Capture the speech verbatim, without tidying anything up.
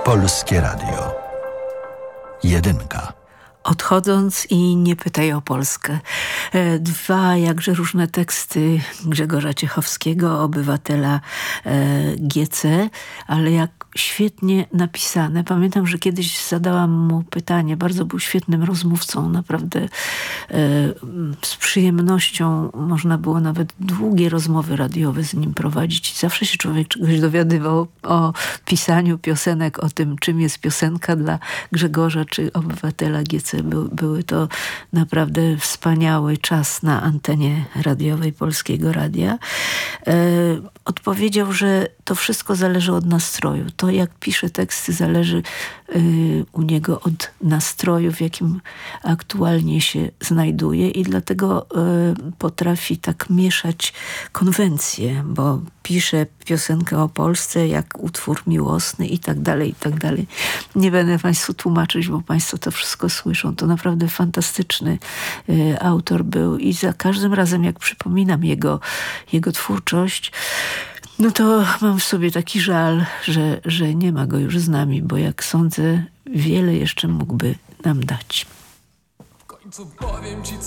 Polskie Radio. Jedynka. Odchodząc i nie pytaj o Polskę. Dwa jakże różne teksty Grzegorza Ciechowskiego, obywatela G C, ale jak świetnie napisane. Pamiętam, że kiedyś zadałam mu pytanie, bardzo był świetnym rozmówcą, naprawdę z przyjemnością można było nawet długie rozmowy radiowe z nim prowadzić. Zawsze się człowiek czegoś dowiadywał o pisaniu piosenek, o tym, czym jest piosenka dla Grzegorza czy obywatela G C. By, były to naprawdę wspaniały czas na antenie radiowej Polskiego Radia. E, odpowiedział, że to wszystko zależy od nastroju. To, jak pisze teksty, zależy y, u niego od nastroju, w jakim aktualnie się znajduje i dlatego y, potrafi tak mieszać konwencje, bo pisze piosenkę o Polsce jak utwór miłosny i tak dalej, i tak dalej. Nie będę Państwu tłumaczyć, bo Państwo to wszystko słyszą. To naprawdę fantastyczny y, autor był i za każdym razem, jak przypominam jego, jego twórczość, no to mam w sobie taki żal, że, że nie ma go już z nami, bo jak sądzę, wiele jeszcze mógłby nam dać. W końcu powiem ci